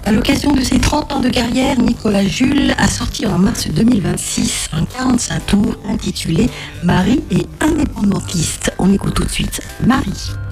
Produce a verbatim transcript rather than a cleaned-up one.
À l'occasion de ses trente ans de carrière, Nicolas Jules a sorti en mars deux mille vingt-six un quarante-cinq tours intitulé Marie est indépendantiste. On écoute tout de suite Marie.